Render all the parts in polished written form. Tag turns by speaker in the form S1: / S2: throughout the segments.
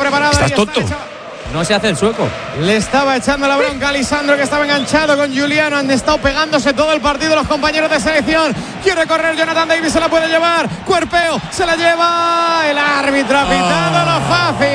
S1: preparada.
S2: ¿Estás tonto?
S3: No se hace el sueco.
S1: Le estaba echando la bronca a Lisandro, que estaba enganchado con Juliano. Han estado pegándose todo el partido los compañeros de selección. Quiere correr Jonathan Davis, se la puede llevar. Cuerpeo, se la lleva. El árbitro ha pitado lo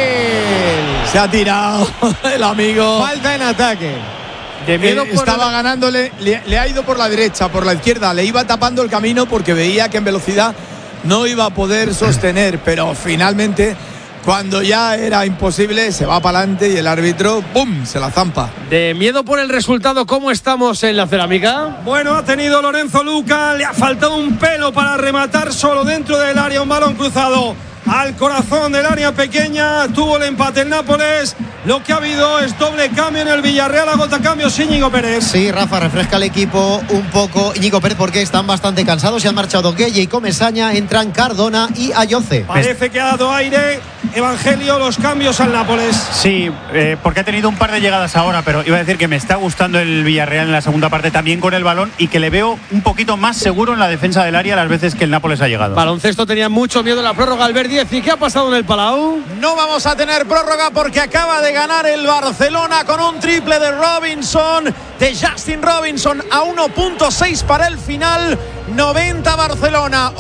S1: fácil.
S2: Se ha tirado el amigo.
S1: Falta en ataque.
S3: De miedo
S2: estaba ganándole, le ha ido por la derecha, por la izquierda. Le iba tapando el camino porque veía que en velocidad no iba a poder sostener. Pero finalmente, cuando ya era imposible, se va para adelante y el árbitro, ¡pum!, se la zampa.
S3: De miedo por el resultado, ¿cómo estamos en la cerámica?
S4: Bueno, ha tenido Lorenzo Luca, le ha faltado un pelo para rematar solo dentro del área, un balón cruzado al corazón del área pequeña. Tuvo el empate el Nápoles. Lo que ha habido es doble cambio en el Villarreal. Agota cambios Íñigo Pérez.
S5: Sí, Rafa, refresca el equipo un poco Íñigo Pérez porque están bastante cansados. Se han marchado Gueye y Comesaña. Entran Cardona y Ayoce.
S4: Parece que ha dado aire Evangelio los cambios al Nápoles.
S6: Sí, porque ha tenido un par de llegadas ahora, pero iba a decir que me está gustando el Villarreal en la segunda parte también con el balón y que le veo un poquito más seguro en la defensa del área las veces que el Nápoles ha llegado.
S3: Baloncesto tenía mucho miedo en la prórroga. Albert Díez, ¿y qué ha pasado en el Palau?
S2: No vamos a tener prórroga porque acaba de ganar el Barcelona con un triple de Robinson, de Justin Robinson, a 1.6 para el final. 90 Barcelona,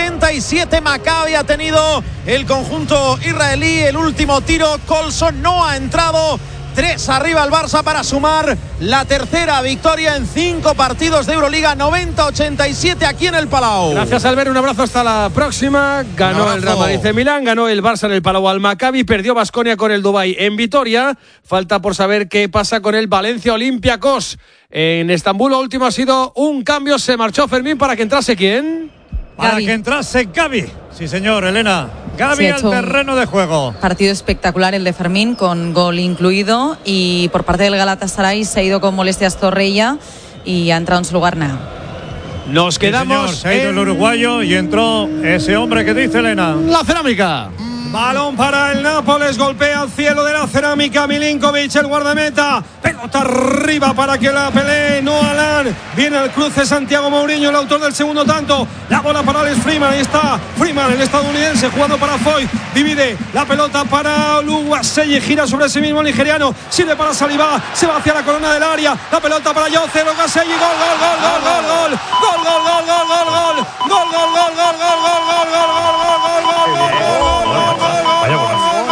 S2: 87 Maccabi ha tenido el conjunto israelí. El último tiro, Colson no ha entrado. 3 arriba el Barça para sumar la tercera victoria en 5 partidos de Euroliga. 90-87 aquí en el Palau.
S3: Gracias, Albert, un abrazo, hasta la próxima. Ganó el Real Madrid de Milán, ganó el Barça en el Palau al Maccabi, perdió Baskonia con el Dubái en Vitoria. Falta por saber qué pasa con el Valencia Olympiacos en Estambul. Lo último ha sido un cambio, se marchó Fermín para que entrase ¿quién?
S7: Para que entrase Gavi. Sí, señor, Elena. Gavi al terreno de juego.
S8: Partido espectacular el de Fermín, con gol incluido. Y por parte del Galatasaray se ha ido con molestias Zorrilla y ha entrado en su lugar nada.
S3: Nos quedamos.
S7: Sí, señor, se ha ido el uruguayo y entró ese hombre que dice Elena.
S3: La cerámica.
S4: Balón para el Nápoles, golpea al cielo de la cerámica Milinkovic, el guardameta. Pelota arriba para que la pelee Noah Lang. Viene el cruce Santiago Mourinho, el autor del segundo tanto. La bola para Alex Freeman, ahí está Freeman, el estadounidense, jugando para Foy. Divide la pelota para Oluwaseyi, gira sobre sí mismo el nigeriano. Sirve para Saliba, se va hacia la corona del área. La pelota para Jose Oluwaseyi, gol, gol, gol, gol, gol, gol. Gol, gol, gol, gol, gol, gol. Gol, gol, gol, gol, gol, gol, gol, gol, gol, gol, gol, gol.
S7: Vaya golazo.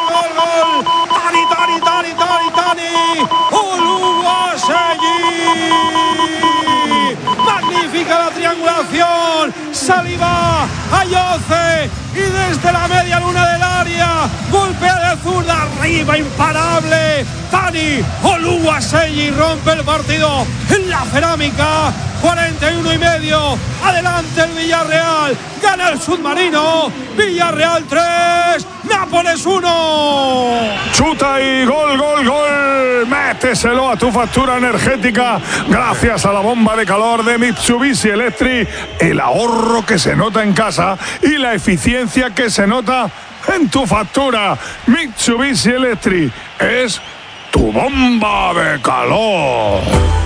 S4: Tani Oluwaseyi. Magnífica la triangulación. Saliba, Ayoce y desde la media luna del área golpea de zurda arriba, imparable. Tani Oluwaseyi rompe el partido en la cerámica. 41,5. Adelante el Villarreal. Gana el submarino. Villarreal 3, Nápoles 1.
S9: Chuta y gol, gol, gol. Méteselo a tu factura energética gracias a la bomba de calor de Mitsubishi Electric. El ahorro que se nota en casa y la eficiencia que se nota en tu factura. Mitsubishi Electric es tu bomba de calor.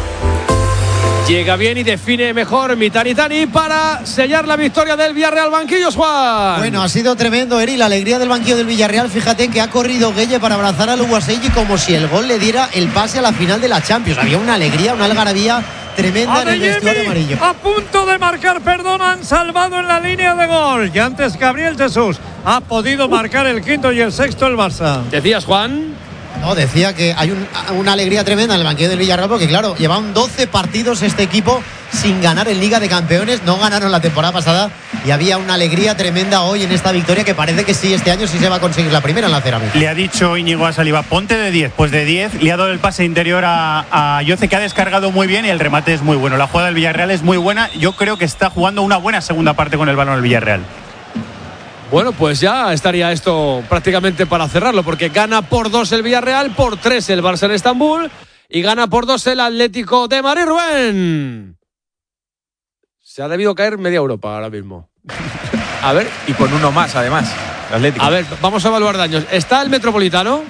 S3: Llega bien y define mejor Tani para sellar la victoria del Villarreal. Banquillos, Juan.
S5: Bueno, ha sido tremendo, Eri, la alegría del banquillo del Villarreal. Fíjate que ha corrido Gueye para abrazar a Oluwaseyi como si el gol le diera el pase a la final de la Champions. Había una alegría, una algarabía tremenda en el vestuario amarillo.
S7: A punto de marcar, perdón, han salvado en la línea de gol. Y antes Gabriel Jesús ha podido marcar el quinto y el sexto el Barça.
S3: ¿Decías, Juan?
S5: No, decía que hay una alegría tremenda en el banquillo del Villarreal porque, claro, llevan 12 partidos este equipo sin ganar en Liga de Campeones. No ganaron la temporada pasada y había una alegría tremenda hoy en esta victoria que parece que sí, este año sí se va a conseguir la primera en la cerámica.
S6: Le ha dicho Íñigo a Saliba, ponte de 10. Pues de 10 le ha dado el pase interior a Ayoce, que ha descargado muy bien y el remate es muy bueno. La jugada del Villarreal es muy buena. Yo creo que está jugando una buena segunda parte con el balón el Villarreal.
S3: Bueno, pues ya estaría esto prácticamente para cerrarlo, porque gana por 2 el Villarreal, por 3 el Barça en Estambul y gana por 2 el Atlético de Madrid. Rubén. Se ha debido caer media Europa ahora mismo.
S10: A ver, y con uno más además, el Atlético.
S3: A ver, vamos a evaluar daños. ¿Está el Metropolitano?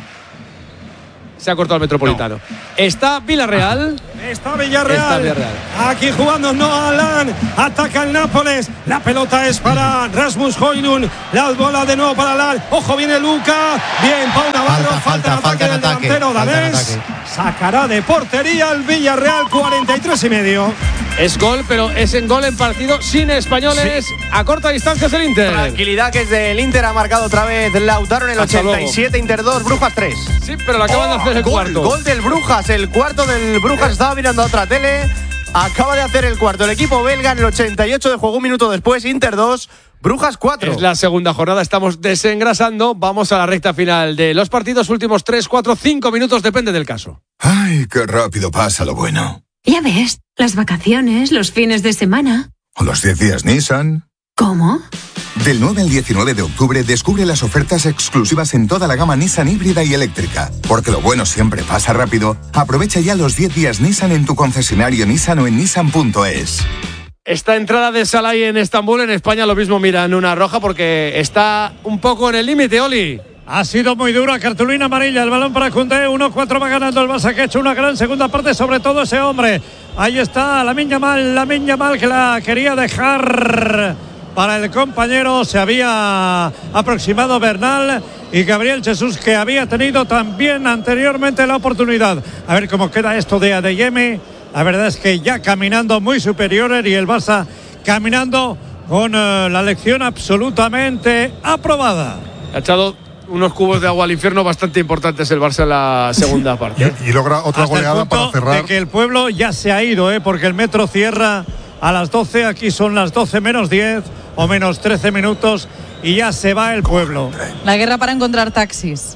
S3: Se ha cortado el Metropolitano. No. ¿Está Villarreal?
S4: Está Villarreal. Aquí jugando Noah Lang. Ataca el Nápoles. La pelota es para Rasmus Højlund. La bola de nuevo para Lang. Ojo, viene Luca. Bien, Paula falta en ataque del delantero danés. Sacará de portería el Villarreal, 43,5.
S3: Es gol, pero es en gol en partido sin españoles. Sí. A corta distancia es el Inter.
S11: Tranquilidad, que es del Inter. Ha marcado otra vez Lautaro en el 87, Inter 2, Brujas 3.
S3: Sí, pero lo acaban de hacer el cuarto.
S11: Gol del Brujas, el cuarto del Brujas. Estaba mirando a otra tele. Acaba de hacer el cuarto. El equipo belga en el 88 de juego, un minuto después. Inter 2, Brujas 4.
S3: Es la segunda jornada, estamos desengrasando. Vamos a la recta final de los partidos. Últimos 3, 4, 5 minutos, depende del caso.
S12: Ay, qué rápido pasa lo bueno.
S13: Ya ves, las vacaciones, los fines de semana.
S12: ¿O los 10 días Nissan?
S13: ¿Cómo?
S12: Del 9 al 19 de octubre descubre las ofertas exclusivas en toda la gama Nissan híbrida y eléctrica. Porque lo bueno siempre pasa rápido. Aprovecha ya los 10 días Nissan en tu concesionario Nissan o en nissan.es.
S3: Esta entrada de Salai en Estambul, en España lo mismo miran una roja porque está un poco en el límite, Oli.
S7: Ha sido muy dura, cartulina amarilla, el balón para Koundé, 1-4 va ganando el Barça, que ha hecho una gran segunda parte, sobre todo ese hombre. Ahí está Lamine Yamal que la quería dejar para el compañero, se había aproximado Bernal y Gabriel Jesús, que había tenido también anteriormente la oportunidad. A ver cómo queda esto de Adeyemi. La verdad es que ya caminando muy superiores y el Barça caminando con la lección absolutamente aprobada.
S3: Ha echado unos cubos de agua al infierno bastante importantes el Barça en la segunda parte.
S9: Y logra otra goleada para cerrar.
S7: De que el pueblo ya se ha ido, porque el metro cierra a las 12, aquí son las 12 menos 10 o menos 13 minutos y ya se va el pueblo.
S8: La guerra para encontrar taxis.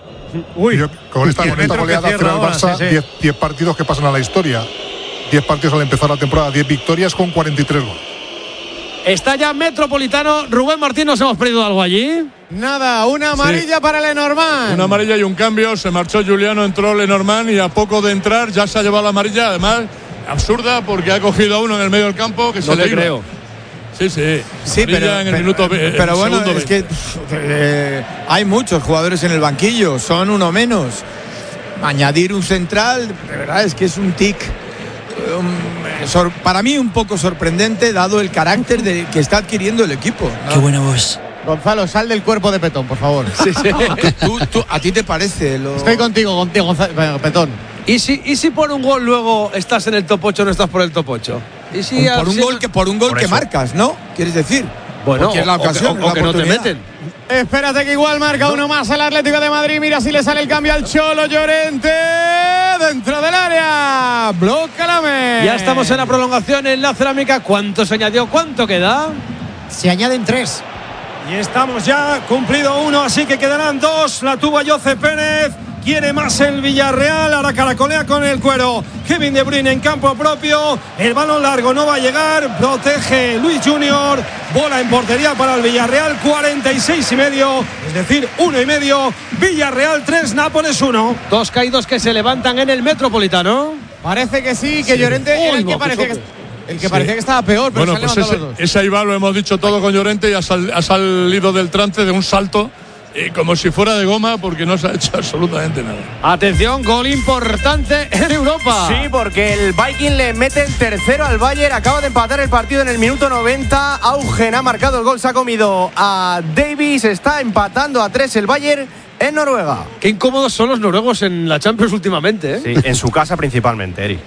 S9: Uy, con esta goleada cierra el Barça, 10 partidos que pasan a la historia. 10 partidos al empezar la temporada, 10 victorias con 43 goles.
S3: Está ya Metropolitano. Rubén Martín, ¿nos hemos perdido algo allí?
S1: Nada, una amarilla para Lenormand.
S14: Una amarilla y un cambio. Se marchó Juliano, entró Lenormand y a poco de entrar ya se ha llevado la amarilla. Además, absurda porque ha cogido a uno en el medio del campo que
S3: no le creo.
S14: Sí, pero en el minuto.
S10: Pero bueno, es que hay muchos jugadores en el banquillo, son uno menos. Añadir un central, de verdad es que es un tic. Para mí un poco sorprendente dado el carácter que está adquiriendo el equipo, ¿no?
S5: Qué buena voz.
S1: Gonzalo, sal del cuerpo de Petón, por favor.
S3: Sí.
S10: ¿A ti te parece?
S1: Estoy contigo, Petón.
S3: ¿Y si por un gol luego estás en el top 8 o no estás por el top 8? ¿Y si
S10: por un gol que marcas, ¿no? ¿Quieres decir?
S3: Bueno,
S10: es la ocasión,
S3: o que no te meten.
S1: Espérate que igual marca uno más el Atlético de Madrid. Mira si le sale el cambio al Cholo Llorente. Dentro del área. Bloca la
S3: Ya estamos en la prolongación en la Cerámica. ¿Cuánto se añadió? ¿Cuánto queda?
S5: Se añaden 3.
S4: Y estamos ya cumplido 1, así que quedarán 2. La tuvo Jose Pérez. Quiere más el Villarreal, ahora caracolea con el cuero. Kevin De Bruyne en campo propio. El balón largo no va a llegar. Protege Luis Junior. Bola en portería para el Villarreal. 46,5. Es decir, 1,5. Villarreal 3, Nápoles 1.
S3: Dos caídos que se levantan en el Metropolitano.
S1: Parece que sí, que Llorente era el que parecía que estaba peor, pero
S14: bueno,
S1: se han levantado los dos.
S14: Ese ahí va, lo hemos dicho todo con Llorente y ha salido del trance de un salto. Como si fuera de goma, porque no se ha hecho absolutamente nada.
S3: Atención, gol importante en Europa.
S11: Sí, porque el Viking le mete el tercero al Bayern. Acaba de empatar el partido en el minuto 90. Augen ha marcado el gol, se ha comido a Davis. Está empatando a 3 el Bayern en Noruega.
S3: Qué incómodos son los noruegos en la Champions últimamente, ¿eh?
S11: Sí, en su casa principalmente, Eri.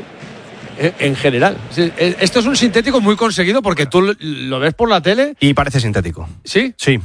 S3: En general. Esto es un sintético muy conseguido porque tú lo ves por la tele.
S11: Y parece sintético.
S3: ¿Sí?
S11: Sí.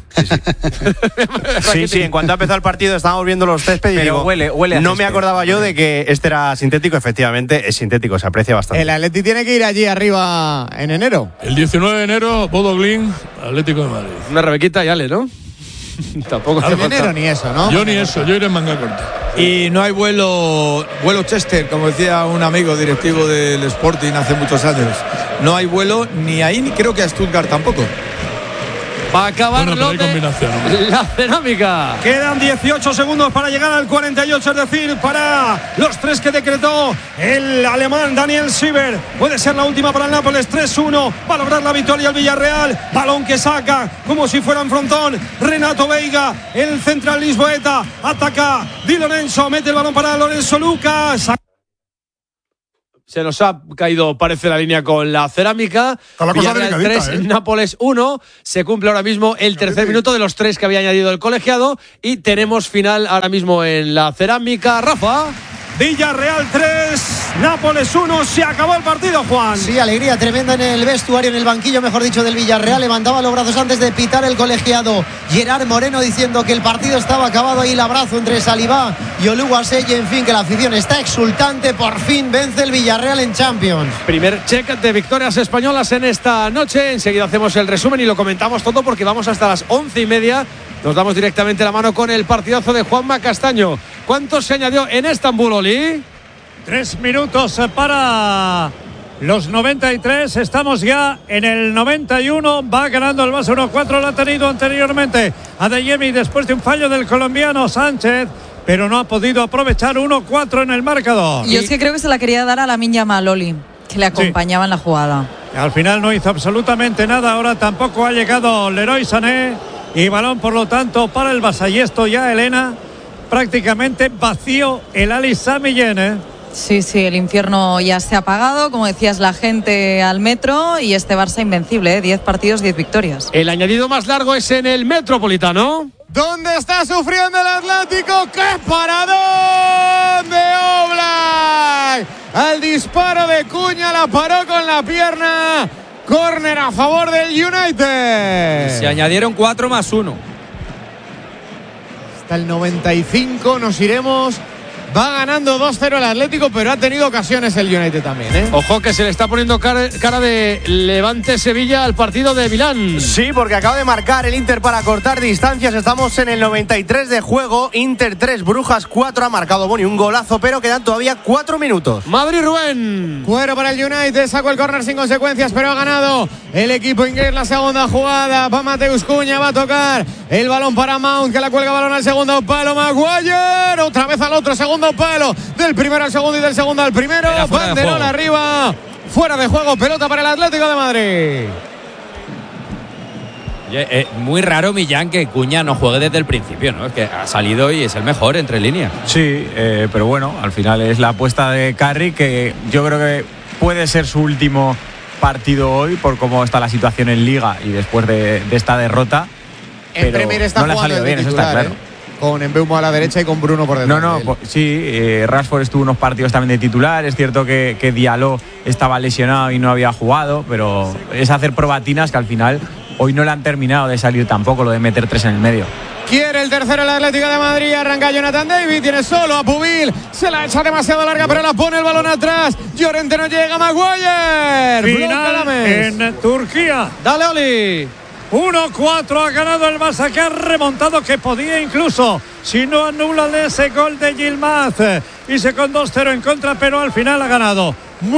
S11: Sí, en cuanto ha empezado el partido estábamos viendo los césped y
S10: pero
S11: digo,
S10: huele
S11: no me acordaba yo de que este era sintético. Efectivamente es sintético, se aprecia bastante.
S1: El Atleti tiene que ir allí arriba en enero.
S14: El 19 de enero, Bodo Glimt, Atlético de Madrid.
S3: Una Rebequita y Ale, ¿no? Tampoco
S1: en enero ni eso, ¿no?
S14: Yo ni eso, yo iré en manga corta.
S10: Y no hay vuelo Chester, como decía un amigo directivo del Sporting hace muchos años. No hay vuelo ni ahí, ni creo que a Stuttgart tampoco.
S3: Va a acabar la Cerámica.
S4: Quedan 18 segundos para llegar al 48, es decir, para los 3 que decretó el alemán Daniel Sieber. Puede ser la última para el Nápoles. 3-1. Va a lograr la victoria el Villarreal. Balón que saca como si fuera un frontón Renato Veiga, el central lisboeta. Ataca Di Lorenzo, mete el balón para Lorenzo Lucas.
S3: Se nos ha caído, parece, la línea con la Cerámica. Villarreal 3, Nápoles 1. Se cumple ahora mismo el tercer minuto de los 3 que había añadido el colegiado. Y tenemos final ahora mismo en la Cerámica. Rafa.
S4: Villarreal 3, Nápoles 1, se acabó el partido, Juan.
S5: Sí, alegría tremenda en el vestuario, en el banquillo, mejor dicho, del Villarreal. Levantaba los brazos antes de pitar el colegiado Gerard Moreno, diciendo que el partido estaba acabado. Ahí el abrazo entre Saliba y Oluwaseye. En fin, que la afición está exultante. Por fin vence el Villarreal en Champions.
S3: Primer check de victorias españolas en esta noche. Enseguida hacemos el resumen y lo comentamos todo porque vamos hasta las 11:30. Nos damos directamente la mano con el partidazo de Juanma Castaño. ¿Cuánto se añadió en Estambul, Oli?
S7: 3 minutos para los 93. Estamos ya en el 91. Va ganando el Barça 1-4. Lo ha tenido anteriormente Adeyemi después de un fallo del colombiano Sánchez, pero no ha podido aprovechar. 1-4 en el marcador.
S8: Yo es que creo que se la quería dar a Lamine Yamal, Oli, que le acompañaba en la jugada.
S7: Al final no hizo absolutamente nada. Ahora tampoco ha llegado Leroy Sané. Y balón, por lo tanto, para el Barça. Y esto ya, Elena, prácticamente vacío el Ali Sami Yen, ¿eh?
S8: Sí, el infierno ya se ha apagado. Como decías, la gente al metro. Y este Barça invencible, 10 partidos, 10 victorias.
S3: El añadido más largo es en el Metropolitano.
S1: ¿Dónde está sufriendo el Atlético? ¡Qué paradón de Oblak! Al disparo de Cuña, la paró con la pierna. Córner a favor del United.
S15: Se añadieron 4 más 1.
S1: Hasta el 95 nos iremos. Va ganando 2-0 el Atlético, pero ha tenido ocasiones el United también, ¿eh?
S3: Ojo que se le está poniendo cara de Levante Sevilla al partido de Milán.
S11: Sí, porque acaba de marcar el Inter para cortar distancias. Estamos en el 93 de juego. Inter 3, Brujas 4. Ha marcado Boni un golazo, pero quedan todavía 4 minutos.
S3: Madrid, Rubén.
S1: Cuero para el United. Sacó el córner sin consecuencias, pero ha ganado el equipo inglés. La segunda jugada. Va Mateus Cuña, va a tocar el balón para Mount, que la cuelga balón al segundo palo. Maguire. Otra vez al otro segundo palo, del primero al segundo y del segundo al primero. Banderón arriba, fuera de juego, pelota para el Atlético de Madrid.
S15: Oye, muy raro, Millán, que Cuña no juegue desde el principio, ¿no? Es que ha salido y es el mejor entre líneas.
S16: Sí, pero bueno, al final es la apuesta de Carrick, que yo creo que puede ser su último partido hoy por cómo está la situación en Liga y después de esta derrota.
S1: En Premier está
S16: no
S1: jugando
S16: bien,
S1: titular,
S16: eso está claro.
S1: Con Mbeumo a la derecha y con Bruno por detrás.
S16: Sí, Rashford estuvo unos partidos también de titular. Es cierto que Diallo estaba lesionado y no había jugado, pero es hacer probatinas que al final hoy no le han terminado de salir tampoco, lo de meter 3 en el medio.
S1: Quiere el tercero el Atlético de Madrid. Arranca Jonathan David, tiene solo a Pubil. Se la echa demasiado larga, pero la pone el balón atrás. Llorente no llega, Maguire.
S7: Final en Turquía.
S3: Dale, Oli.
S7: 1-4 ha ganado el Barça, que ha remontado, que podía incluso, si no anulan ese gol de Yilmaz, y se con 2-0 en contra, pero al final ha ganado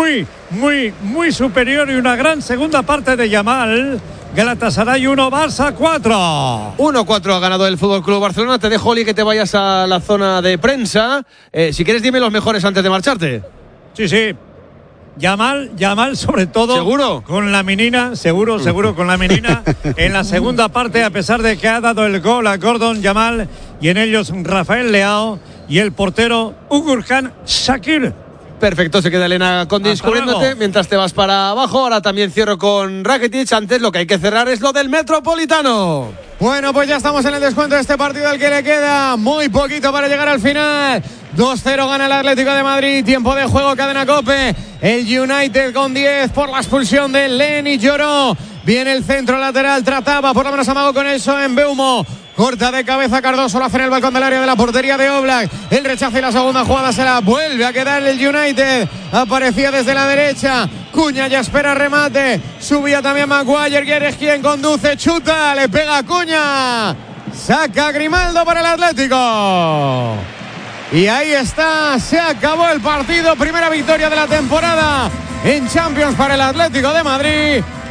S7: muy superior, y una gran segunda parte de Yamal. Galatasaray 1, Barça 4.
S3: 1-4 ha ganado el FC Barcelona. Te dejo, Oli, que te vayas a la zona de prensa. Si quieres, dime los mejores antes de marcharte.
S7: Sí. Yamal sobre todo.
S3: ¿Seguro?
S7: Con la menina, seguro con la menina. En la segunda parte, a pesar de que ha dado el gol a Gordon Yamal, y en ellos Rafael Leao y el portero Ugurkan Shakir.
S3: Perfecto, se queda Elena con descubriéndote mientras te vas para abajo. Ahora también cierro con Rakitic. Antes lo que hay que cerrar es lo del Metropolitano.
S1: Bueno, pues ya estamos en el descuento de este partido, al que le queda muy poquito para llegar al final. 2-0 gana el Atlético de Madrid. Tiempo de juego, cadena COPE. El United con 10 por la expulsión de Lenny Lloró. Viene el centro lateral, trataba, por lo menos amago con eso en Mbeumo. Corta de cabeza Cardoso, lo hace en el balcón del área de la portería de Oblak. El rechazo y la segunda jugada se la vuelve a quedar el United. Aparecía desde la derecha. Cuña ya espera remate. Subía también Maguire, que eres quien conduce. Chuta, le pega a Cuña. Saca Grimaldo para el Atlético. Y ahí está, se acabó el partido. Primera victoria de la temporada en Champions para el Atlético de Madrid.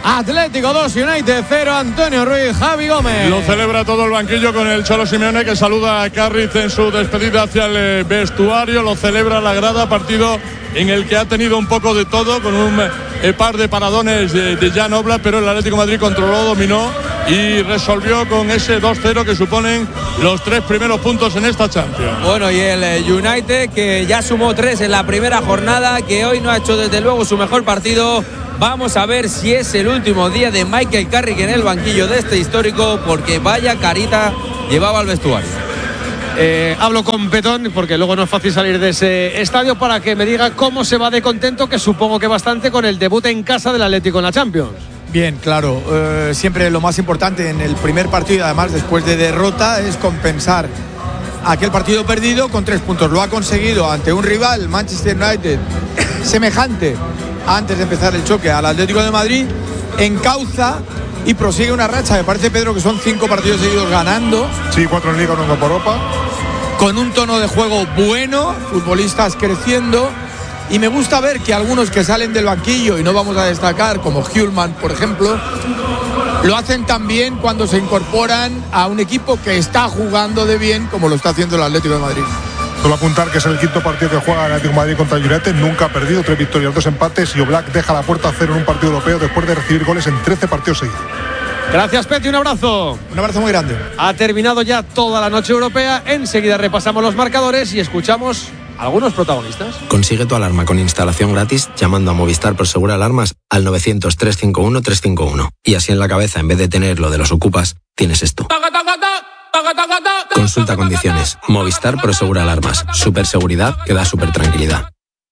S1: Atlético 2, United 0. Antonio Ruiz, Javi Gómez.
S14: Lo celebra todo el banquillo con el Cholo Simeone, que saluda a Carriz en su despedida hacia el vestuario. Lo celebra la grada, partido en el que ha tenido un poco de todo, con un par de paradones de Jan Oblak, pero el Atlético de Madrid controló, dominó y resolvió con ese 2-0 que suponen los 3 primeros puntos en esta Champions.
S15: Bueno, y el United, que ya sumó 3 en la primera jornada, que hoy no ha hecho desde luego su mejor partido. Vamos a ver si es el último día de Michael Carrick en el banquillo de este histórico, porque vaya carita llevaba al vestuario.
S3: Hablo con Petón, porque luego no es fácil salir de ese estadio, para que me diga cómo se va de contento, que supongo que bastante, con el debut en casa del Atlético en la Champions.
S10: Bien, claro, siempre lo más importante en el primer partido, además después de derrota, es compensar aquel partido perdido con 3 puntos. Lo ha conseguido ante un rival, Manchester United, semejante antes de empezar el choque al Atlético de Madrid. Encauza y prosigue una racha, me parece, Pedro, que son 5 partidos seguidos ganando.
S9: Sí, 4 en Liga, 1 en Copa Europa.
S10: Con un tono de juego bueno, futbolistas creciendo. Y me gusta ver que algunos que salen del banquillo, y no vamos a destacar, como Hjulman, por ejemplo, lo hacen también cuando se incorporan a un equipo que está jugando de bien, como lo está haciendo el Atlético de Madrid.
S9: Solo apuntar que es el 5º partido que juega el Atlético de Madrid contra el United. Nunca ha perdido, 3 victorias, 2 empates, y Oblak deja la puerta a 0 en un partido europeo después de recibir goles en 13 partidos seguidos.
S3: Gracias, Peti, un abrazo.
S10: Un abrazo muy grande.
S3: Ha terminado ya toda la noche europea. Enseguida repasamos los marcadores y escuchamos algunos protagonistas.
S17: Consigue tu alarma con instalación gratis llamando a Movistar Prosegur Alarmas al 900-351-351. Y así en la cabeza, en vez de tener lo de los ocupas, tienes esto. Consulta condiciones. Movistar Prosegur Alarmas. Superseguridad que da super tranquilidad.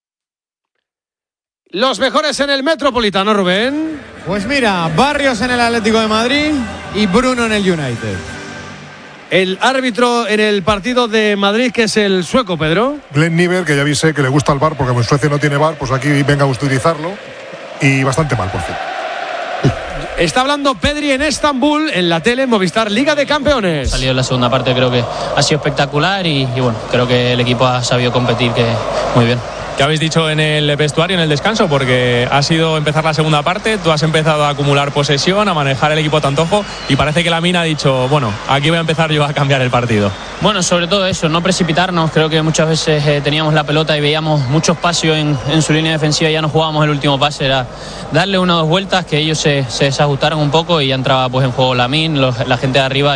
S3: Los mejores en el Metropolitano, Rubén.
S1: Pues mira, Barrios en el Atlético de Madrid y Bruno en el United.
S3: El árbitro en el partido de Madrid, que es el sueco, Pedro.
S9: Glenn Niver, que ya avisé que le gusta el VAR, porque en Suecia no tiene VAR, pues aquí venga a utilizarlo. Y bastante mal, por cierto.
S3: Está hablando Pedri en Estambul, en la tele, Movistar Liga de Campeones.
S18: Salido en la segunda parte, creo que ha sido espectacular y bueno, creo que el equipo ha sabido competir muy bien.
S19: ¿Qué habéis dicho en el vestuario, en el descanso? Porque ha sido empezar la segunda parte, tú has empezado a acumular posesión, a manejar el equipo a tu antojo, y parece que Lamine ha dicho, bueno, aquí voy a empezar yo a cambiar el partido.
S18: Bueno, sobre todo eso, no precipitarnos. Creo que muchas veces teníamos la pelota y veíamos mucho espacio en su línea defensiva y ya no jugábamos el último pase. Era darle 1 o 2 vueltas, que ellos se desajustaran un poco y ya entraba pues en juego Lamine, la gente de arriba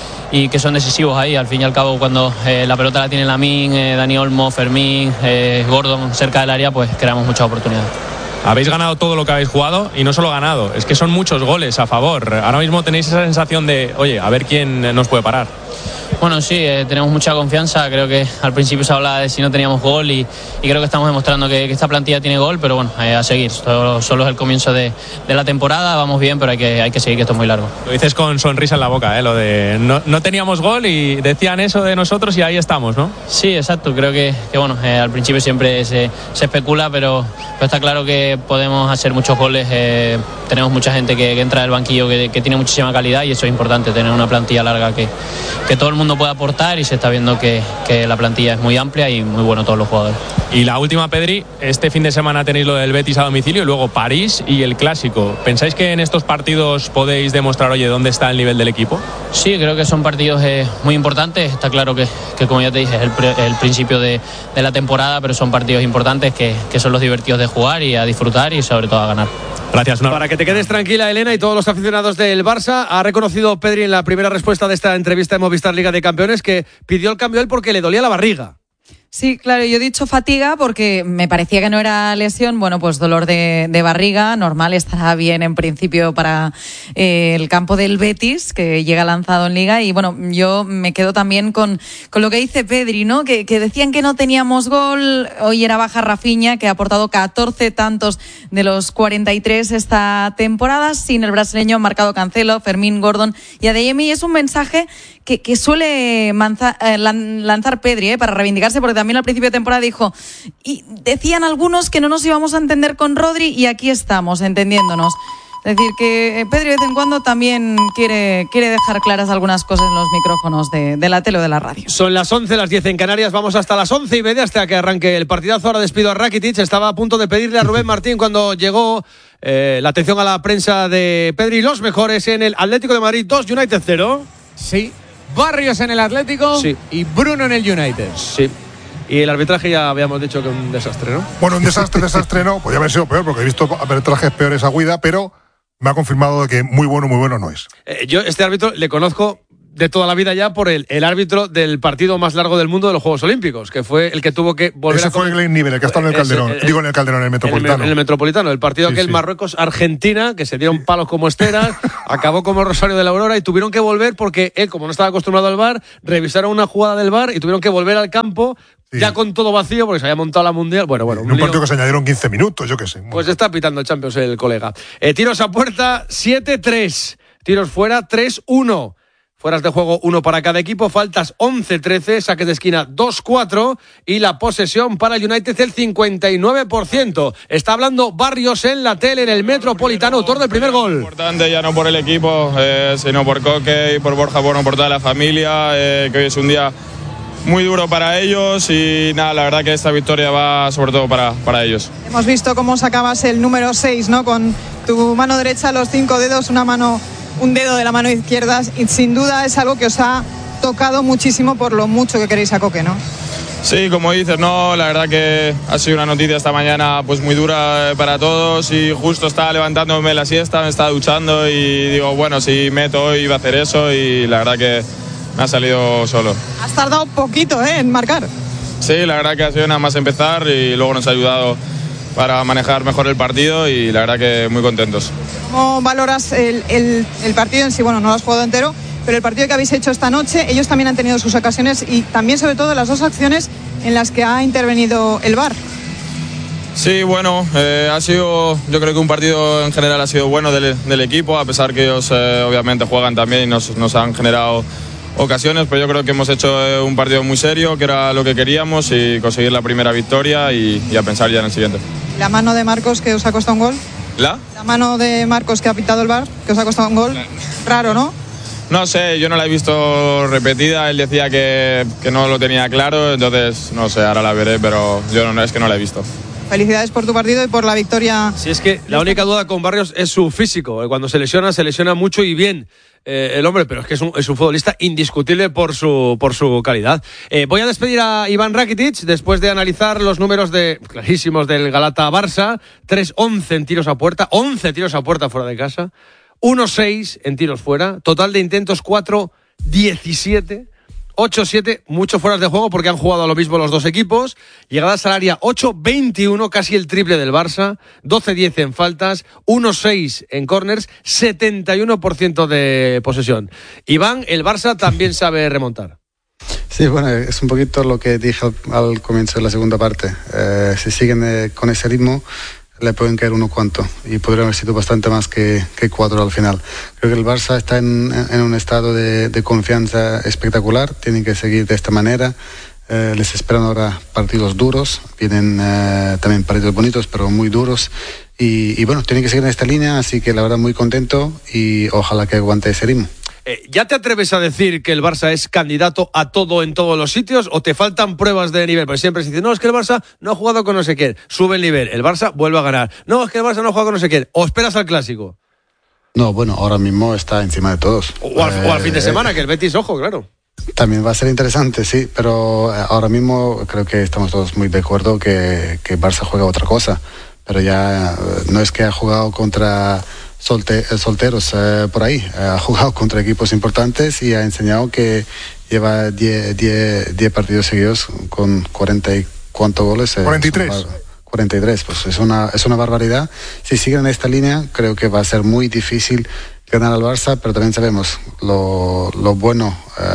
S18: y que son decisivos ahí. Al fin y al cabo, cuando la pelota la tiene Lamine, Dani Olmo, Fermín, Gordon cerca del área, pues creamos muchas oportunidades.
S19: Habéis ganado todo lo que habéis jugado, y no solo ganado, es que son muchos goles a favor. Ahora mismo tenéis esa sensación de, oye, a ver quién nos puede parar.
S18: Bueno, sí, tenemos mucha confianza. Creo que al principio se hablaba de si no teníamos gol y creo que estamos demostrando que esta plantilla tiene gol, pero bueno, a seguir. Solo es el comienzo de la temporada, vamos bien, pero hay que seguir, que esto es muy largo.
S19: Lo dices con sonrisa en la boca, lo de no teníamos gol y decían eso de nosotros y ahí estamos, ¿no?
S18: Sí, exacto. Creo que bueno, al principio siempre se especula, pero está claro que podemos hacer muchos goles. Tenemos mucha gente que entra del banquillo que tiene muchísima calidad y eso es importante, tener una plantilla larga que todo el mundo puede aportar, y se está viendo que la plantilla es muy amplia y muy bueno todos los jugadores.
S19: Y la última, Pedri, este fin de semana tenéis lo del Betis a domicilio y luego París y el Clásico. ¿Pensáis que en estos partidos podéis demostrar, oye, dónde está el nivel del equipo?
S18: Sí, creo que son partidos muy importantes. Está claro que como ya te dije, es el principio de la temporada, pero son partidos importantes que son los divertidos de jugar y a disfrutar y sobre todo a ganar.
S19: Gracias,
S3: Para que te quedes tranquila, Elena, y todos los aficionados del Barça, ha reconocido Pedri en la primera respuesta de esta entrevista de Movistar Liga de Campeones que pidió el cambio él porque le dolía la barriga.
S8: Sí, claro, yo he dicho fatiga porque me parecía que no era lesión. Bueno, pues dolor de barriga, normal, estará bien en principio para el campo del Betis, que llega lanzado en Liga. Y bueno, yo me quedo también con lo que dice Pedri, ¿no? Que decían que no teníamos gol. Hoy era baja Rafinha, que ha aportado 14 tantos de los 43 esta temporada. Sin el brasileño han marcado Cancelo, Fermín, Gordon y Adeyemi. Es un mensaje que suele lanzar Pedri, para reivindicarse, porque también al principio de temporada dijo, y decían algunos que no nos íbamos a entender con Rodri, y aquí estamos entendiéndonos. Es decir, que Pedri de vez en cuando también quiere dejar claras algunas cosas en los micrófonos de la tele o de la radio.
S3: Son las 11, las 10 en Canarias. Vamos hasta las 11:30 hasta que arranque el partidazo. Ahora despido a Rakitic. Estaba a punto de pedirle a Rubén Martín cuando llegó La atención a la prensa de Pedri, los mejores en el Atlético de Madrid 2, United 0.
S1: Sí. Barrios en el Atlético,
S3: sí,
S1: y Bruno en el United.
S3: Sí. Y el arbitraje ya habíamos dicho que un desastre, ¿no?
S9: Bueno, un desastre no, podría haber sido peor, porque he visto arbitrajes peores a Guida, pero me ha confirmado de que muy bueno no es.
S3: Yo este árbitro le conozco de toda la vida ya por el árbitro del partido más largo del mundo de los Juegos Olímpicos, que fue el que tuvo que volver
S9: Ese fue el nivel, el que ha estado en el Calderón. En el Calderón, en el Metropolitano.
S3: En el Metropolitano, el partido aquel Marruecos-Argentina, que se dieron palos como esteras, acabó como Rosario de la Aurora y tuvieron que volver porque él, como no estaba acostumbrado al VAR, revisaron una jugada del VAR y tuvieron que volver al campo ya con todo vacío porque se había montado la Mundial. Bueno,
S9: en un partido que se añadieron 15 minutos, yo qué sé.
S3: Pues está pitando el Champions el colega. Tiros a puerta 7-3, tiros fuera 3-1. Fueras de juego 1 para cada equipo, faltas 11-13, saques de esquina 2-4 y la posesión para el United el 59%. Está hablando Barrios en la tele en el Metropolitano, autor del primer gol.
S20: Importante ya no por el equipo, sino por Coque y por Borja, bueno, por toda la familia, que hoy es un día muy duro para ellos y nada, la verdad que esta victoria va sobre todo para ellos.
S21: Hemos visto cómo sacabas el número 6, ¿no? Con tu mano derecha, los 5 dedos, un dedo de la mano izquierda, y sin duda es algo que os ha tocado muchísimo por lo mucho que queréis a Coque, ¿no?
S20: Sí, como dices, no, la verdad que ha sido una noticia esta mañana pues muy dura para todos y justo estaba levantándome la siesta, me estaba duchando y digo, bueno, si meto hoy iba a hacer eso y la verdad que me ha salido solo.
S21: Has tardado poquito, en marcar.
S20: Sí, la verdad que ha sido nada más empezar y luego nos ha ayudado para manejar mejor el partido y la verdad que muy contentos.
S21: ¿Cómo valoras el partido en sí? Bueno, no lo has jugado entero, pero el partido que habéis hecho esta noche, ellos también han tenido sus ocasiones y también sobre todo las dos acciones en las que ha intervenido el VAR.
S20: Sí, bueno, ha sido, yo creo que un partido en general ha sido bueno del equipo, a pesar que ellos obviamente juegan también y nos han generado ocasiones, pero yo creo que hemos hecho un partido muy serio, que era lo que queríamos y conseguir la primera victoria y a pensar ya en el siguiente.
S21: ¿La mano de Marcos que os ha costado un gol? ¿La mano de Marcos que ha pitado el VAR, que os ha costado un gol? Raro, ¿no?
S20: No sé, yo no la he visto repetida, él decía que no lo tenía claro, entonces no sé, ahora la veré, pero yo no es que no la he visto.
S21: Felicidades por tu partido y por la victoria.
S3: Sí, es que la única duda con Barrios es su físico. Cuando se lesiona mucho y bien el hombre, pero es que es un futbolista indiscutible por su calidad. Voy a despedir a Iván Rakitic después de analizar los números clarísimos del Galata-Barça. 3-11 en tiros a puerta, 11 tiros a puerta fuera de casa, 1-6 en tiros fuera, total de intentos 4-17. 8-7, muchos fueras de juego porque han jugado a lo mismo los dos equipos. Llegadas al área 8-21, casi el triple del Barça. 12-10 en faltas, 1-6 en corners, 71% de posesión. Iván, el Barça también sabe remontar.
S22: Sí, bueno, es un poquito lo que dije al comienzo de la segunda parte. Si siguen con ese ritmo, le pueden caer unos cuantos y podrían haber sido bastante más que 4 al final. Creo que el Barça está en un estado de confianza espectacular, tienen que seguir de esta manera. Les esperan ahora partidos duros, vienen también partidos bonitos pero muy duros y bueno, tienen que seguir en esta línea, así que la verdad muy contento y ojalá que aguante ese ritmo.
S3: ¿Ya te atreves a decir que el Barça es candidato a todo en todos los sitios o te faltan pruebas de nivel? Porque siempre se dice, no, es que el Barça no ha jugado con no sé quién, sube el nivel, el Barça vuelve a ganar. No, es que el Barça no ha jugado con no sé quién, o esperas al Clásico.
S22: No, bueno, ahora mismo está encima de todos.
S3: O al fin de semana, que el Betis, ojo, claro.
S22: También va a ser interesante, sí, pero ahora mismo creo que estamos todos muy de acuerdo que Barça juega otra cosa, pero ya no es que ha jugado contra solteros por ahí, ha jugado contra equipos importantes y ha enseñado que lleva 10 partidos seguidos con 40 y cuántos goles.
S9: 43.
S22: 43, pues es una barbaridad. Si siguen en esta línea, creo que va a ser muy difícil ganar al Barça, pero también sabemos lo bueno.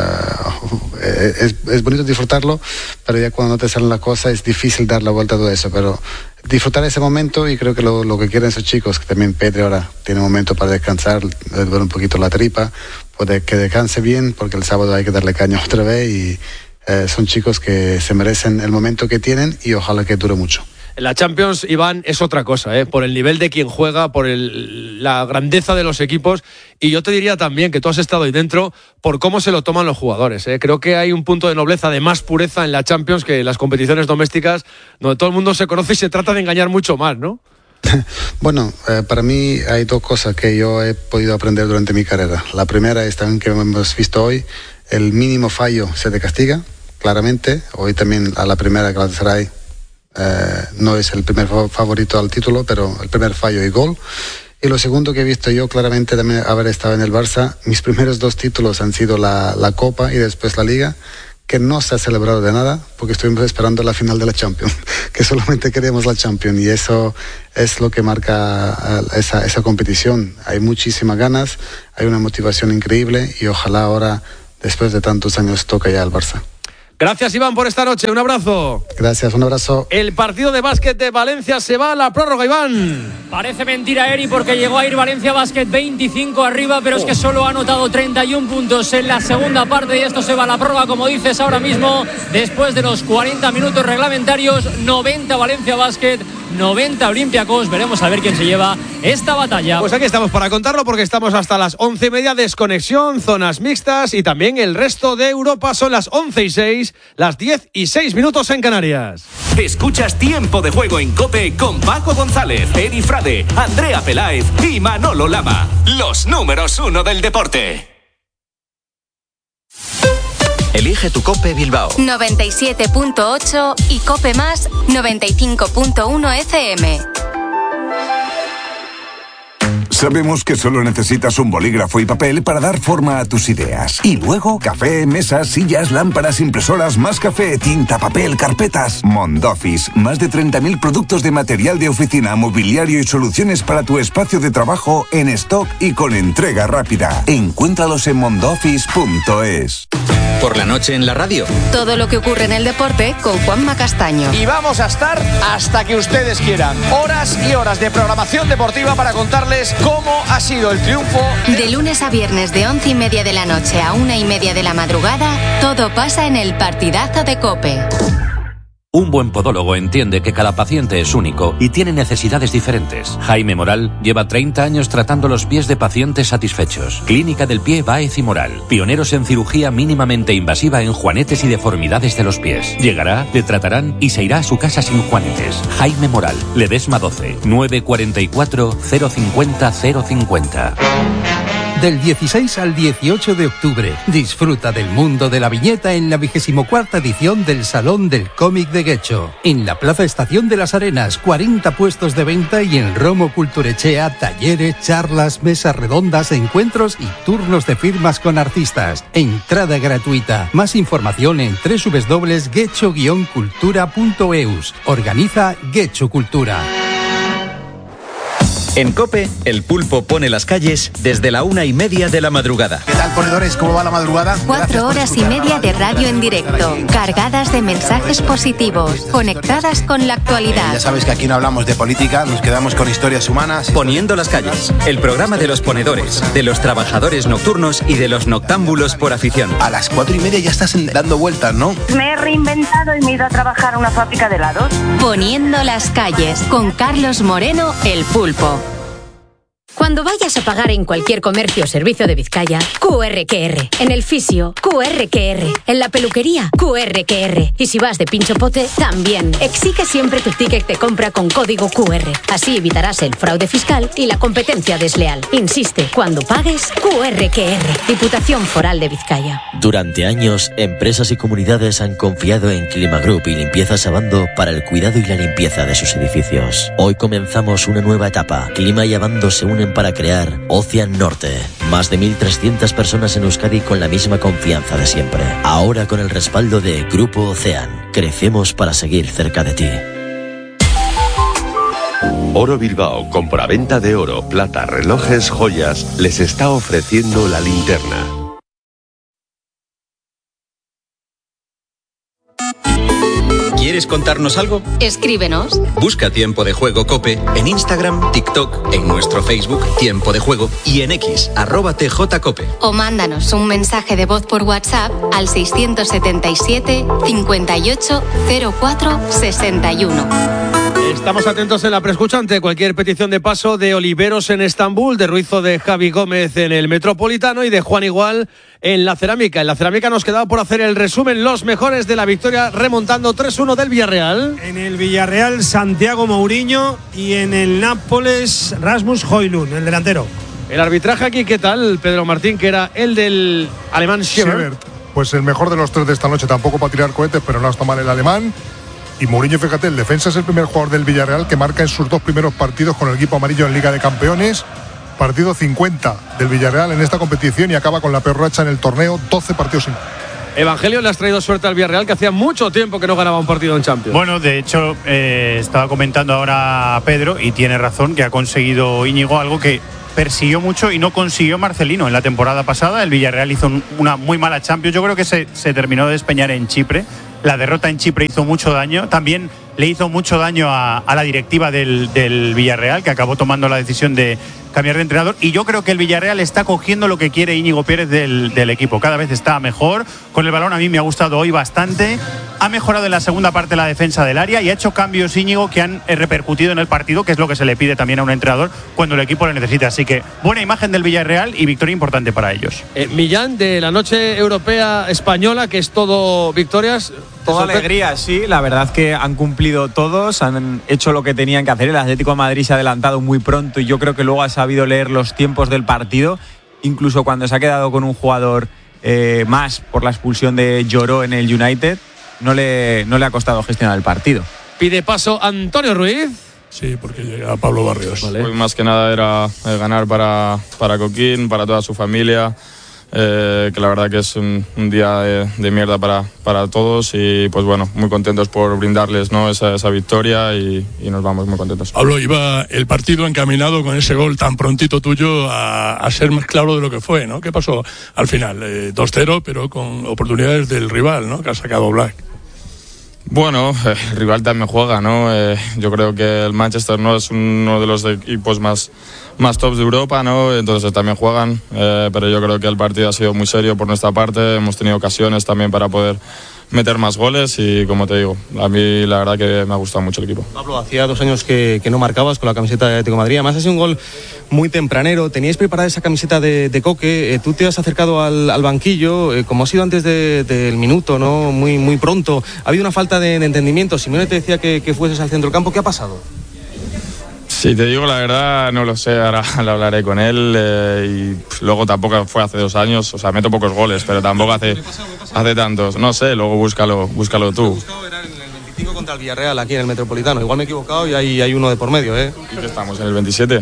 S22: Es bonito disfrutarlo, pero ya cuando no te salen las cosas es difícil dar la vuelta a todo eso, pero disfrutar ese momento y creo que lo que quieren esos chicos, que también Pedri ahora tiene un momento para descansar, ver un poquito la tripa, puede que descanse bien porque el sábado hay que darle caña otra vez y son chicos que se merecen el momento que tienen y ojalá que dure mucho.
S3: La Champions, Iván, es otra cosa, por el nivel de quien juega, por la grandeza de los equipos y yo te diría también que tú has estado ahí dentro por cómo se lo toman los jugadores. Creo que hay un punto de nobleza, de más pureza en la Champions que en las competiciones domésticas donde todo el mundo se conoce y se trata de engañar mucho más, ¿no?
S22: Bueno, para mí hay dos cosas que yo he podido aprender durante mi carrera. La primera es también que hemos visto hoy, el mínimo fallo se te castiga, claramente. Hoy también a la primera Galatasaray no es el primer favorito al título, pero el primer fallo y gol. Y lo segundo que he visto yo claramente también haber estado en el Barça, mis primeros 2 títulos han sido la Copa y después la Liga, que no se ha celebrado de nada porque estuvimos esperando la final de la Champions, que solamente queríamos la Champions, y eso es lo que marca esa competición. Hay muchísimas ganas, hay una motivación increíble y ojalá ahora, después de tantos años, toque ya al Barça.
S3: Gracias, Iván, por esta noche. Un abrazo.
S22: Gracias, un abrazo.
S3: El partido de básquet de Valencia se va a la prórroga, Iván.
S2: Parece mentira, Eri, porque llegó a ir Valencia Basket 25 arriba, pero es que solo ha anotado 31 puntos en la segunda parte y esto se va a la prórroga, como dices ahora mismo, después de los 40 minutos reglamentarios. 90 Valencia Basket, 90 Olympiacos. Veremos a ver quién se lleva esta batalla.
S3: Pues aquí estamos para contarlo, porque estamos hasta las 11:30, desconexión, zonas mixtas y también el resto de Europa. Son las 11:06, las 10:06 en Canarias.
S6: Escuchas Tiempo de Juego en COPE con Paco González, Eri Frade, Andrea Peláez y Manolo Lama. Los números 1 del deporte.
S23: Elige tu COPE Bilbao
S24: 97.8 y COPE Más 95.1 FM.
S25: Sabemos que solo necesitas un bolígrafo y papel para dar forma a tus ideas. Y luego, café, mesas, sillas, lámparas, impresoras, más café, tinta, papel, carpetas. Mondoffice, más de 30.000 productos de material de oficina, mobiliario y soluciones para tu espacio de trabajo en stock y con entrega rápida. Encuéntralos en mondoffice.es.
S23: Por la noche en la radio.
S24: Todo lo que ocurre en el deporte con Juanma Castaño.
S11: Y vamos a estar hasta que ustedes quieran. Horas y horas de programación deportiva para contarles cómo ha sido el triunfo.
S24: De lunes a viernes de 11:30 de la noche a 1:30 de la madrugada, todo pasa en el partidazo de COPE.
S26: Un buen podólogo entiende que cada paciente es único y tiene necesidades diferentes. Jaime Moral lleva 30 años tratando los pies de pacientes satisfechos. Clínica del Pie Báez y Moral. Pioneros en cirugía mínimamente invasiva en juanetes y deformidades de los pies. Llegará, le tratarán y se irá a su casa sin juanetes. Jaime Moral, Ledesma 12, 944 050 050.
S27: Del 16 al 18 de octubre, disfruta del mundo de la viñeta en la 24ª edición del Salón del Cómic de Guecho. En la Plaza Estación de las Arenas, 40 puestos de venta y en Romo Culturechea, talleres, charlas, mesas redondas, encuentros y turnos de firmas con artistas. Entrada gratuita. Más información en www.guecho-cultura.eus. Organiza Guecho Cultura.
S23: En COPE, el pulpo pone las calles desde la 1:30 de la madrugada.
S28: ¿Qué tal, ponedores? ¿Cómo va la madrugada?
S24: 4 horas y media de radio en directo, cargadas de mensajes positivos, conectadas con la actualidad.
S28: Ya sabes que aquí no hablamos de política, nos quedamos con historias humanas.
S23: Poniendo las calles, el programa de los ponedores, de los trabajadores nocturnos y de los noctámbulos por afición.
S28: A las 4:30 ya estás dando vueltas, ¿no?
S29: Me he reinventado y me he ido a trabajar a una fábrica de helados.
S24: Poniendo las calles, con Carlos Moreno, el pulpo.
S30: Cuando vayas a pagar en cualquier comercio o servicio de Vizcaya, QRQR. En el fisio, QRQR. En la peluquería, QRQR. Y si vas de pinchopote, también. Exige siempre tu ticket de compra con código QR. Así evitarás el fraude fiscal y la competencia desleal. Insiste, cuando pagues, QRQR. Diputación Foral de Vizcaya.
S31: Durante años, empresas y comunidades han confiado en Clima Group y Limpieza Sabando para el cuidado y la limpieza de sus edificios. Hoy comenzamos una nueva etapa. Clima y Abando se unen para crear Ocean Norte. Más de 1.300 personas en Euskadi con la misma confianza de siempre. Ahora con el respaldo de Grupo Ocean. Crecemos para seguir cerca de ti.
S32: Oro Bilbao, compraventa de oro, plata, relojes, joyas, les está ofreciendo la linterna.
S23: ¿Quieres contarnos algo?
S24: Escríbenos.
S23: Busca Tiempo de Juego COPE en Instagram, TikTok, en nuestro Facebook Tiempo de Juego y en X, @TJCOPE.
S24: O mándanos un mensaje de voz por WhatsApp al 677 58 04 61.
S3: Estamos atentos en la preescucha ante cualquier petición de paso de Oliveros en Estambul, de Ruiz o de Javi Gómez en el Metropolitano y de Juan Igual en la Cerámica. En la Cerámica nos quedaba por hacer el resumen, los mejores de la victoria remontando 3-1 del Villarreal.
S4: En el Villarreal, Santiago Mourinho, y en el Nápoles, Rasmus Højlund, el delantero.
S3: El arbitraje aquí, ¿qué tal, Pedro Martín, que era el del alemán Siebert?
S9: Pues el mejor de los tres de esta noche, tampoco para tirar cohetes, pero no está mal el alemán. Y Mourinho, fíjate, el defensa es el primer jugador del Villarreal que marca en sus 2 primeros partidos con el equipo amarillo en Liga de Campeones. Partido 50 del Villarreal en esta competición y acaba con la peor racha en el torneo, 12 partidos sin.
S3: Evangelio, le has traído suerte al Villarreal, que hacía mucho tiempo que no ganaba un partido en Champions.
S5: Bueno, de hecho, estaba comentando ahora Pedro, y tiene razón, que ha conseguido Íñigo algo que persiguió mucho y no consiguió Marcelino en la temporada pasada. El Villarreal hizo una muy mala Champions. Yo creo que se terminó de despeñar en Chipre. La derrota en Chipre hizo mucho daño. También le hizo mucho daño a la directiva del Villarreal, que acabó tomando la decisión de cambiar de entrenador. Y yo creo que el Villarreal está cogiendo lo que quiere Íñigo Pérez del equipo. Cada vez está mejor. Con el balón a mí me ha gustado hoy bastante. Ha mejorado en la segunda parte la defensa del área y ha hecho cambios Íñigo que han repercutido en el partido, que es lo que se le pide también a un entrenador cuando el equipo le necesita. Así que buena imagen del Villarreal y victoria importante para ellos.
S3: Millán, de la noche europea española, que es todo victorias.
S7: Toda alegría, sí. La verdad que han cumplido todos, han hecho lo que tenían que hacer. El Atlético de Madrid se ha adelantado muy pronto y yo creo que luego ha sabido leer los tiempos del partido. Incluso cuando se ha quedado con un jugador más por la expulsión de Lloró en el United, no le ha costado gestionar el partido.
S3: Pide paso Antonio Ruiz.
S10: Sí, porque llega Pablo Barrios.
S20: Vale. Hoy más que nada era ganar para Coquín, para toda su familia. Que la verdad que es un día de mierda para todos y pues bueno, muy contentos por brindarles, ¿no?, esa victoria y nos vamos muy contentos.
S10: Pablo, iba el partido encaminado con ese gol tan prontito tuyo a ser más claro de lo que fue, ¿no? ¿Qué pasó al final? 2-0, pero con oportunidades del rival, ¿no?, que ha sacado Black.
S20: Bueno, el rival también juega, ¿no? Yo creo que el Manchester no es uno de los equipos más tops de Europa, ¿no? Entonces también juegan, pero yo creo que el partido ha sido muy serio por nuestra parte. Hemos tenido ocasiones también para poder meter más goles y, como te digo, a mí la verdad que me ha gustado mucho el equipo.
S12: Pablo, hacía 2 años que no marcabas con la camiseta de Atlético de Madrid. Además ha sido un gol muy tempranero. Teníais preparada esa camiseta de Coque. Tú te has acercado al banquillo, como ha sido antes del minuto, ¿no? Muy pronto. Ha habido una falta de entendimiento. Simeone te decía que fueses al centro del campo. ¿Qué ha pasado?
S20: Si te digo la verdad, no lo sé, ahora lo hablaré con él y luego tampoco fue hace 2 años, o sea, meto pocos goles, pero tampoco hace tantos, no sé, luego búscalo tú.
S12: Era en el 25 contra el Villarreal aquí en el Metropolitano, igual me he equivocado y hay uno de por medio, ¿eh?
S20: ¿Y qué estamos, en el 27?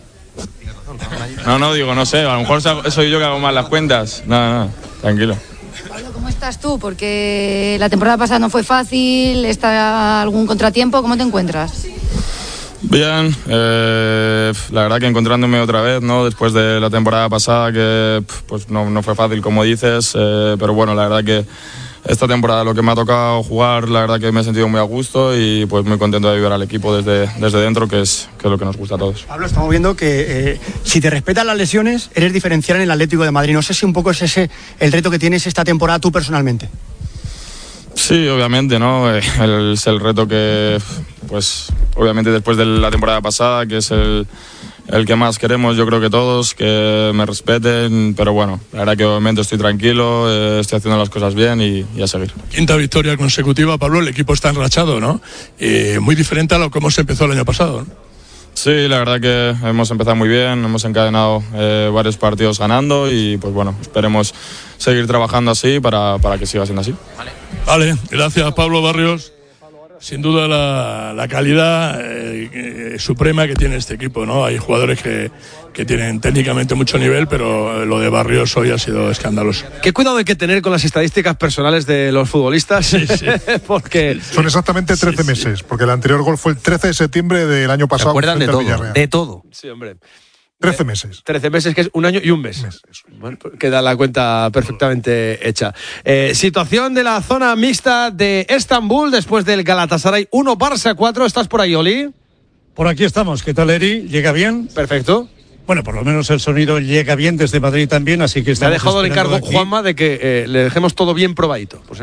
S20: No, digo, no sé, a lo mejor soy yo que hago mal las cuentas, no, tranquilo.
S13: ¿Cómo estás tú? Porque la temporada pasada no fue fácil, ¿está algún contratiempo? ¿Cómo te encuentras?
S20: Bien, la verdad que encontrándome otra vez, ¿no?, después de la temporada pasada que pues no fue fácil como dices, pero bueno, la verdad que esta temporada lo que me ha tocado jugar, la verdad que me he sentido muy a gusto y pues muy contento de ayudar al equipo desde dentro, que es lo que nos gusta a todos.
S14: Pablo, estamos viendo que si te respetan las lesiones, eres diferencial en el Atlético de Madrid. No sé si un poco es ese el reto que tienes esta temporada tú personalmente.
S20: Sí, obviamente, ¿no? Es el reto que, pues, obviamente después de la temporada pasada, que es el que más queremos, yo creo que todos, que me respeten, pero bueno, la verdad que obviamente estoy tranquilo, estoy haciendo las cosas bien y a seguir.
S10: 5ª victoria consecutiva, Pablo, el equipo está enrachado, ¿no? Muy diferente a lo que hemos empezado el año pasado, ¿no?
S20: Sí, la verdad que hemos empezado muy bien, hemos encadenado varios partidos ganando y pues bueno, esperemos seguir trabajando así para que siga siendo así.
S10: Vale, gracias Pablo Barrios. Sin duda la calidad suprema que tiene este equipo, ¿no? Hay jugadores que tienen técnicamente mucho nivel, pero lo de Barrios hoy ha sido escandaloso.
S3: Qué cuidado hay que tener con las estadísticas personales de los futbolistas, sí. Porque
S9: son exactamente 13 meses, porque el anterior gol fue el 13 de septiembre del año pasado.
S12: ¿Se acuerdan de todo?
S3: Sí, hombre.
S9: 13 meses.
S3: 13 meses, que es 1 año y 1 mes. Bueno, queda la cuenta perfectamente hecha. Situación de la zona mixta de Estambul después del Galatasaray 1, Barça 4. ¿Estás por ahí, Oli?
S15: Por aquí estamos. ¿Qué tal, Eri? ¿Llega bien?
S3: Perfecto.
S15: Bueno, por lo menos el sonido llega bien desde Madrid también, así que
S3: me ha dejado el encargo Juanma de que le dejemos todo bien probadito, por si acaso.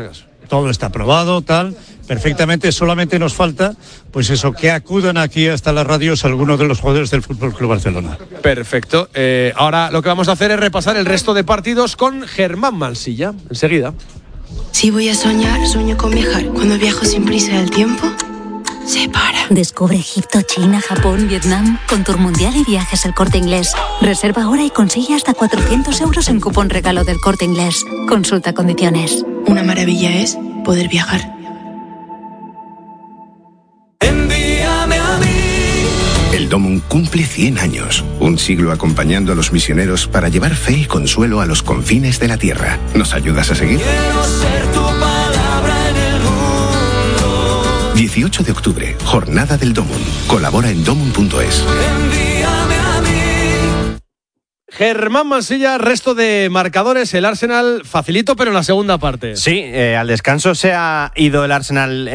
S15: todo está aprobado, tal, perfectamente, solamente nos falta, pues eso, que acudan aquí hasta las radios algunos de los jugadores del Fútbol Club Barcelona.
S3: Perfecto. Ahora lo que vamos a hacer es repasar el resto de partidos con Germán Mansilla. Enseguida.
S1: Si voy a soñar, sueño con viajar. Cuando viajo sin prisa el tiempo se para.
S2: Descubre Egipto, China, Japón, Vietnam con Tour Mundial y Viajes El Corte Inglés. Reserva ahora y consigue hasta 400 euros en cupón regalo del Corte Inglés. Consulta condiciones.
S1: Una maravilla es poder viajar.
S6: Envíame a mí. El Domum cumple 100 años, un siglo acompañando a los misioneros para llevar fe y consuelo a los confines de la tierra. ¿Nos ayudas a seguir? Quiero ser tu palabra en el mundo. 18 de octubre, Jornada del Domum. Colabora en domum.es.
S3: Germán Mansilla, resto de marcadores, el Arsenal facilito, pero en la segunda parte.
S8: Sí, al descanso se ha ido el Arsenal